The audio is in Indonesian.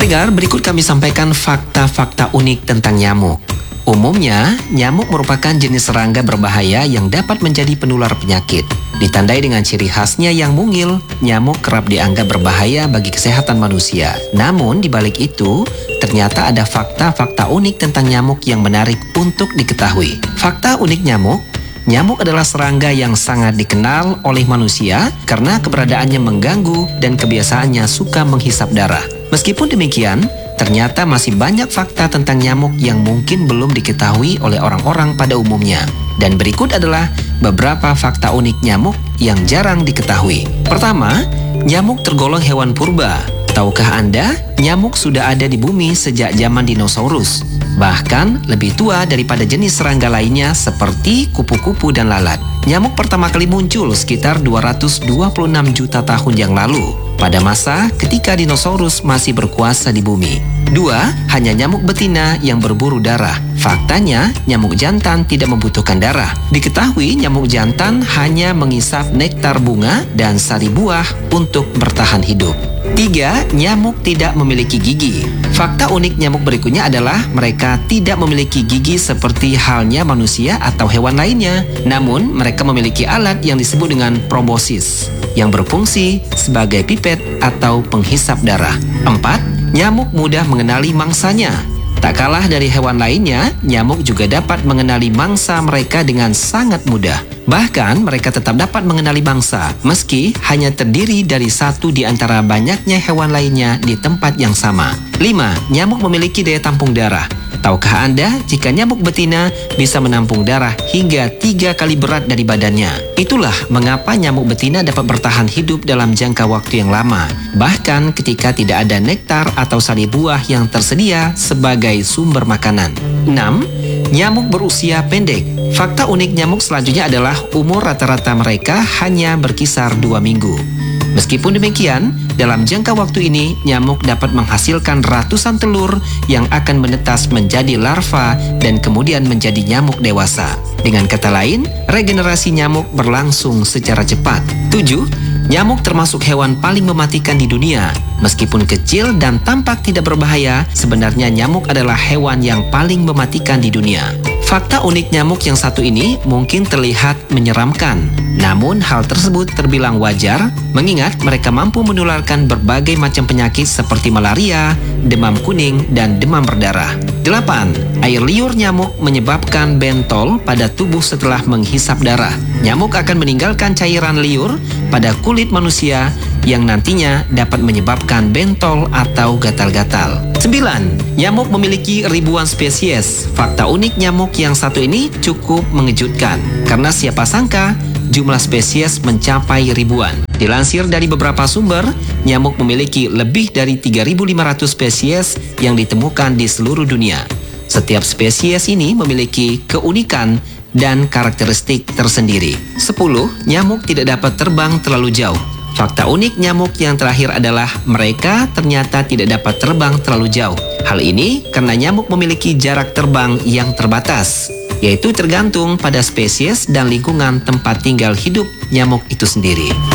Pendengar, berikut kami sampaikan fakta-fakta unik tentang nyamuk. Umumnya, nyamuk merupakan jenis serangga berbahaya yang dapat menjadi penular penyakit. Ditandai dengan ciri khasnya yang mungil, nyamuk kerap dianggap berbahaya bagi kesehatan manusia. Namun, di balik itu, ternyata ada fakta-fakta unik tentang nyamuk yang menarik untuk diketahui. Fakta unik nyamuk. Nyamuk adalah serangga yang sangat dikenal oleh manusia karena keberadaannya mengganggu dan kebiasaannya suka menghisap darah. Meskipun demikian, ternyata masih banyak fakta tentang nyamuk yang mungkin belum diketahui oleh orang-orang pada umumnya. Dan berikut adalah beberapa fakta unik nyamuk yang jarang diketahui. Pertama, nyamuk tergolong hewan purba. Tahukah Anda, nyamuk sudah ada di bumi sejak zaman dinosaurus. Bahkan lebih tua daripada jenis serangga lainnya seperti kupu-kupu dan lalat. Nyamuk pertama kali muncul sekitar 226 juta tahun yang lalu, pada masa ketika dinosaurus masih berkuasa di bumi. 2. Hanya nyamuk betina yang berburu darah. Faktanya, nyamuk jantan tidak membutuhkan darah. Diketahui nyamuk jantan hanya mengisap nektar bunga dan sari buah untuk bertahan hidup. 3. Nyamuk tidak memiliki gigi. Fakta unik nyamuk berikutnya adalah mereka tidak memiliki gigi seperti halnya manusia atau hewan lainnya. Namun, mereka memiliki alat yang disebut dengan proboscis, yang berfungsi sebagai pipet atau penghisap darah. 4. Nyamuk mudah mengenali mangsanya. Tak kalah dari hewan lainnya, nyamuk juga dapat mengenali mangsa mereka dengan sangat mudah. Bahkan, mereka tetap dapat mengenali mangsa, meski hanya terdiri dari satu di antara banyaknya hewan lainnya di tempat yang sama. 5. Nyamuk memiliki daya tampung darah. Tahukah Anda jika nyamuk betina bisa menampung darah hingga 3 kali berat dari badannya? Itulah mengapa nyamuk betina dapat bertahan hidup dalam jangka waktu yang lama, bahkan ketika tidak ada nektar atau sari buah yang tersedia sebagai sumber makanan. 6. Nyamuk berusia pendek. Fakta unik nyamuk selanjutnya adalah umur rata-rata mereka hanya berkisar 2 minggu. Meskipun demikian, dalam jangka waktu ini, nyamuk dapat menghasilkan ratusan telur yang akan menetas menjadi larva dan kemudian menjadi nyamuk dewasa. Dengan kata lain, regenerasi nyamuk berlangsung secara cepat. 7. Nyamuk termasuk hewan paling mematikan di dunia. Meskipun kecil dan tampak tidak berbahaya, sebenarnya nyamuk adalah hewan yang paling mematikan di dunia. Fakta unik nyamuk yang satu ini mungkin terlihat menyeramkan. Namun hal tersebut terbilang wajar, mengingat mereka mampu menularkan berbagai macam penyakit seperti malaria, demam kuning, dan demam berdarah. 8. Air liur nyamuk menyebabkan bentol pada tubuh setelah menghisap darah. Nyamuk akan meninggalkan cairan liur pada kulit manusia yang nantinya dapat menyebabkan bentol atau gatal-gatal. 9. Nyamuk memiliki ribuan spesies. Fakta unik nyamuk yang satu ini cukup mengejutkan, karena siapa sangka jumlah spesies mencapai ribuan. Dilansir dari beberapa sumber, nyamuk memiliki lebih dari 3.500 spesies yang ditemukan di seluruh dunia. Setiap spesies ini memiliki keunikan dan karakteristik tersendiri. 10. Nyamuk tidak dapat terbang terlalu jauh. Fakta unik nyamuk yang terakhir adalah mereka ternyata tidak dapat terbang terlalu jauh. Hal ini karena nyamuk memiliki jarak terbang yang terbatas, yaitu tergantung pada spesies dan lingkungan tempat tinggal hidup nyamuk itu sendiri.